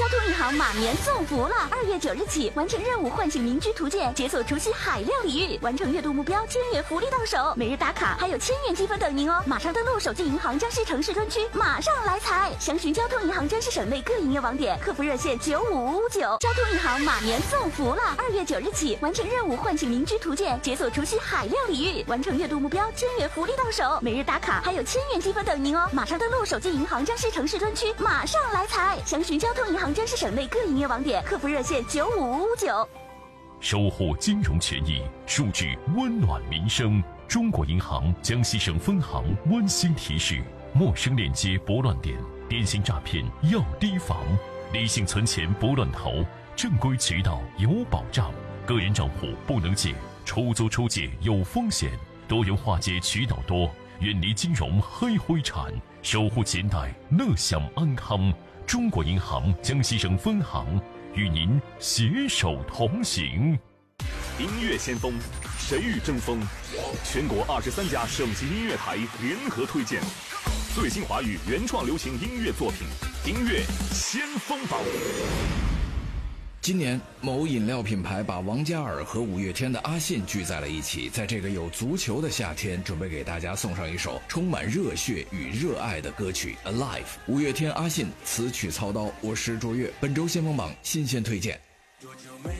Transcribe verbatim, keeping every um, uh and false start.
交通银行马年送福了！二月九日起，完成任务唤醒民居图鉴，解锁除夕海量礼遇，完成月度目标，千元福利到手，每日打卡还有千元积分等您哦！马上登录手机银行江西城市专区，马上来财！详询交通银行江西省内各营业网点，客服热线九五五五九。交通银行马年送福了！二月九日起，完成任务唤醒民居图鉴，解锁除夕海量礼遇，完成月度目标，千元福利到手，每日打卡还有千元积分等您哦！马上登录手机银行江西城市专区，马上来财！详询交通银行江西省内各营业网点，客服热线九五五五九。 守护金融权益，数据温暖民生。中国银行江西省分行温馨提示：陌生链接拨乱点，电信诈骗要提防，理性存钱不乱投，正规渠道有保障，个人账户不能借，出租出借有风险，多元化解渠道多，远离金融黑灰产，守护钱袋乐享安康。中国银行江西省分行与您携手同行。 音乐先锋，谁与争锋？全国二十三家省级音乐台联合推荐最新华语原创流行音乐作品，音乐先锋榜。 今年，某饮料品牌把王嘉尔和五月天的阿信聚在了一起，在这个有足球的夏天，准备给大家送上一首充满热血与热爱的歌曲《Alive》。五月天阿信词曲操刀，我是卓越。本周先锋榜新鲜推荐。